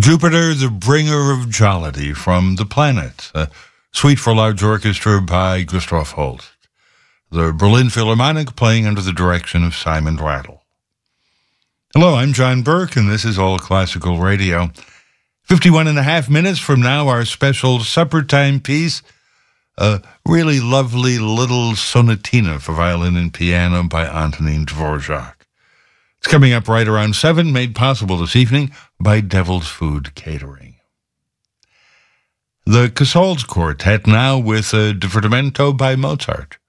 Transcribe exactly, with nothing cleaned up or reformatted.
Jupiter, the bringer of jollity from the planet. A suite for large orchestra by Gustav Holst. The Berlin Philharmonic playing under the direction of Simon Rattle. Hello, I'm John Burke, and this is All Classical Radio. fifty-one and a half minutes from now, our special supper time piece, a really lovely little sonatina for violin and piano by Antonin Dvorak. It's coming up right around seven, made possible this evening by Devil's Food Catering. The Casals Quartet now with a Divertimento by Mozart.